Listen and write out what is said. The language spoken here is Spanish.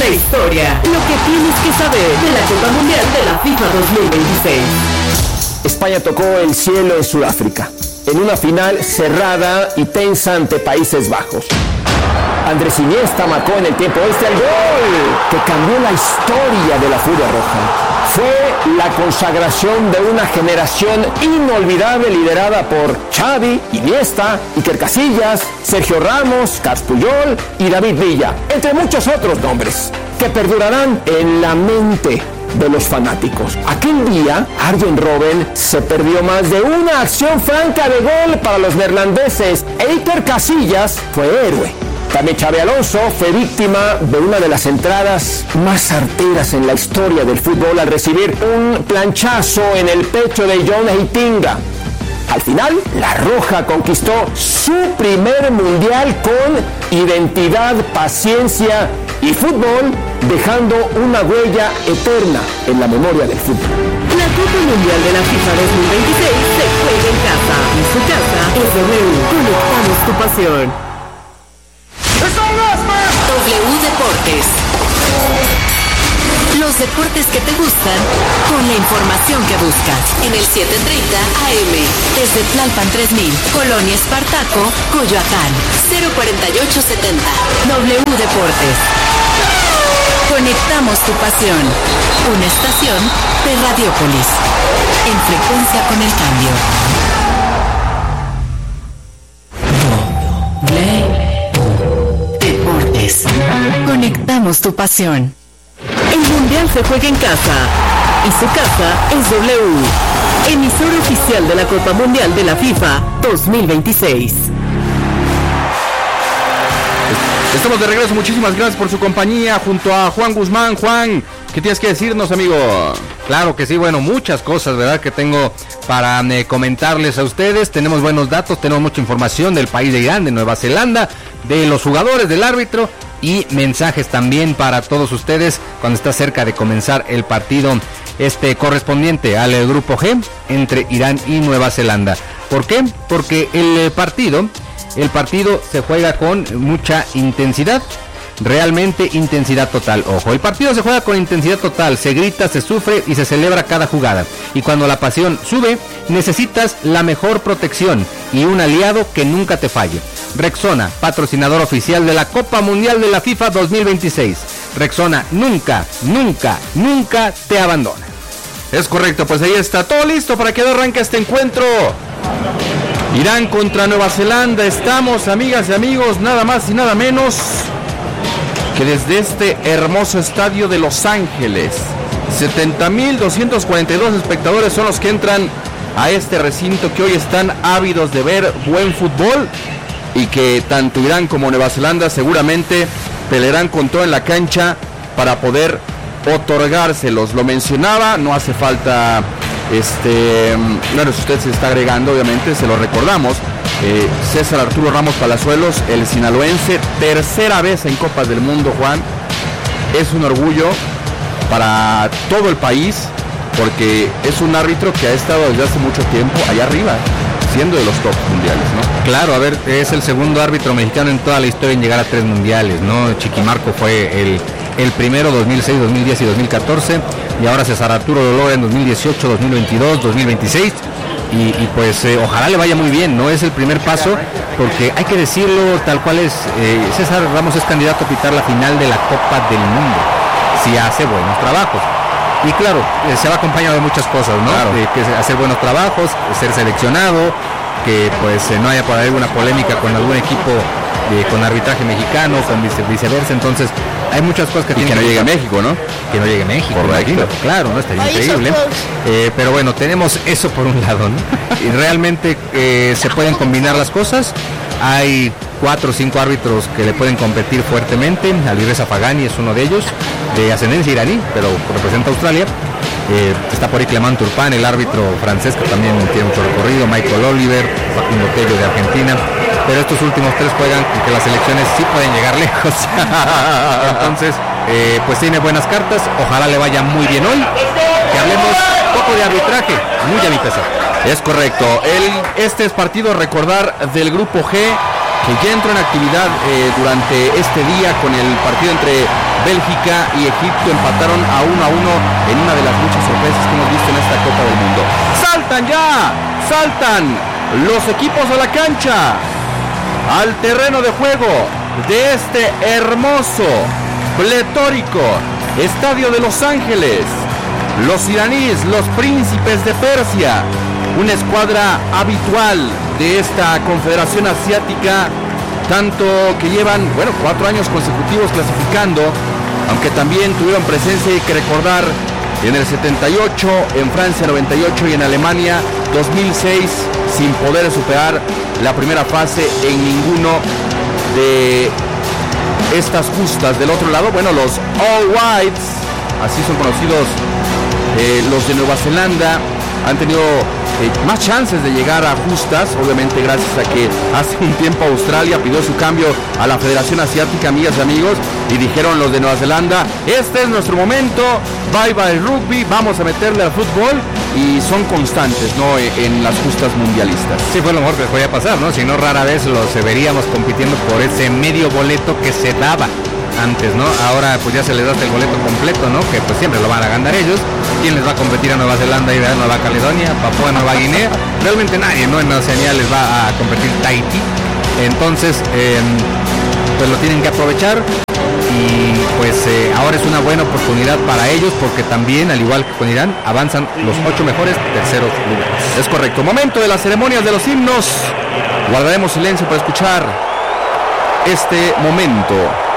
historia. Lo que tienes que saber de la Copa Mundial de la FIFA 2026. España tocó el cielo en Sudáfrica, en una final cerrada y tensa ante Países Bajos. Andrés Iniesta marcó en el tiempo extra el gol que cambió la historia de la Furia Roja. Fue la consagración de una generación inolvidable liderada por Xavi, Iniesta, Iker Casillas, Sergio Ramos, Carles Puyol y David Villa, entre muchos otros nombres que perdurarán en la mente de los fanáticos. Aquel día, Arjen Robben se perdió más de una acción franca de gol para los neerlandeses e Iker Casillas fue héroe. También Xabi Alonso fue víctima de una de las entradas más certeras en la historia del fútbol al recibir un planchazo en el pecho de John Heitinga. Al final, la Roja conquistó su primer mundial con identidad, paciencia y fútbol, dejando una huella eterna en la memoria del fútbol. La Copa Mundial de la FIFA 2026 se juega en casa. En su casa es W. Conectamos tu pasión. W Deportes. Los deportes que te gustan con la información que buscas. En el 730 AM. Desde Tlalpan 3000, Colonia Espartaco, Coyoacán. 04870. W Deportes. Conectamos tu pasión. Una estación de Radiópolis. En frecuencia con el cambio. Deportes. Conectamos tu pasión. El Mundial se juega en casa y su casa es W, emisor oficial de la Copa Mundial de la FIFA 2026. Estamos de regreso, muchísimas gracias por su compañía junto a Juan Guzmán. Juan, ¿qué tienes que decirnos, amigo? Claro que sí, bueno, muchas cosas, ¿verdad?, que tengo para comentarles a ustedes. Tenemos buenos datos, tenemos mucha información del país de Irán, de Nueva Zelanda, de los jugadores, del árbitro y mensajes también para todos ustedes cuando está cerca de comenzar el partido correspondiente al grupo G entre Irán y Nueva Zelanda. ¿Por qué? Porque el partido se juega con mucha intensidad. Realmente intensidad total, ojo, el partido se juega con intensidad total, se grita, se sufre y se celebra cada jugada, y cuando la pasión sube, necesitas la mejor protección y un aliado que nunca te falle. Rexona, patrocinador oficial de la Copa Mundial de la FIFA 2026. Rexona nunca, nunca, nunca te abandona. Es correcto, pues ahí está, todo listo para que arranque este encuentro. Irán contra Nueva Zelanda, estamos, amigas y amigos, nada más y nada menos que desde este hermoso estadio de Los Ángeles. 70,242 espectadores son los que entran a este recinto, que hoy están ávidos de ver buen fútbol, y que tanto Irán como Nueva Zelanda seguramente pelearán con todo en la cancha para poder otorgárselos. Lo mencionaba, no hace falta bueno, si usted se está agregando, obviamente se lo recordamos. César Arturo Ramos Palazuelos, el sinaloense, tercera vez en Copas del Mundo, Juan. Es un orgullo para todo el país, porque es un árbitro que ha estado desde hace mucho tiempo allá arriba, siendo de los top mundiales, ¿no? Claro, a ver, es el segundo árbitro mexicano en toda la historia en llegar a 3 mundiales, ¿no? Chiquimarco fue el primero, 2006, 2010 y 2014, y ahora César Arturo lo logra en 2018, 2022, 2026, y pues ojalá le vaya muy bien, ¿no? Es el primer paso, porque hay que decirlo tal cual es, César Ramos es candidato a pitar la final de la Copa del Mundo, si hace buenos trabajos. Y claro, se va acompañado de muchas cosas, ¿no? Claro. Que hacer buenos trabajos, ser seleccionado, que pues no haya por ahí alguna polémica con algún equipo con arbitraje mexicano, con viceversa. Entonces hay muchas cosas que tienen que no llegue a México, ¿no? Que no llegue a México, imagino. Claro, no, estaría increíble. Pero bueno, tenemos eso por un lado, ¿no? Y realmente se pueden combinar las cosas. Hay 4 o 5 árbitros que le pueden competir fuertemente. Alireza Fagani es uno de ellos, de ascendencia iraní, pero representa a Australia. Está por ahí Clement Turpin, el árbitro francés, que también tiene mucho recorrido. Michael Oliver, Facundo Tello de Argentina. Pero estos últimos 3 juegan que las selecciones sí pueden llegar lejos. Entonces, pues tiene buenas cartas. Ojalá le vaya muy bien hoy. Que hablemos un poco de arbitraje, muy a mi pesar. Es correcto. Este es partido, recordar, del grupo G, que ya entró en actividad durante este día con el partido entre Bélgica y Egipto empataron a 1-1 en una de las muchas sorpresas que hemos visto en esta Copa del Mundo. ¡Saltan los equipos a la cancha, al terreno de juego de este hermoso, pletórico estadio de Los Ángeles! Los iraníes, los príncipes de Persia, una escuadra habitual de esta confederación asiática, tanto que llevan, 4 años consecutivos clasificando, aunque también tuvieron presencia, hay que recordar, en el 78, en Francia 98 y en Alemania 2006, sin poder superar la primera fase en ninguno de estas justas. Del otro lado, los All Whites, así son conocidos los de Nueva Zelanda, han tenido más chances de llegar a justas, obviamente gracias a que hace un tiempo Australia pidió su cambio a la Federación Asiática, amigas y amigos, y dijeron los de Nueva Zelanda, este es nuestro momento, bye bye rugby, vamos a meterle al fútbol, y son constantes, ¿no?, en las justas mundialistas. Sí, fue lo mejor que podía pasar, ¿no? Si no, rara vez los veríamos compitiendo por ese medio boleto que se daba antes, ¿no? Ahora pues ya se les da el boleto completo, ¿no? Que pues siempre lo van a ganar ellos. ¿Quién les va a competir a Nueva Zelanda y a Nueva Caledonia, Papúa Nueva Guinea? Realmente nadie, ¿no? En Oceanía les va a competir Tahití. Entonces, pues lo tienen que aprovechar. Y pues ahora es una buena oportunidad para ellos, porque también, al igual que con Irán, avanzan los 8 mejores terceros lugares. Es correcto. Momento de las ceremonias de los himnos. Guardaremos silencio para escuchar este momento.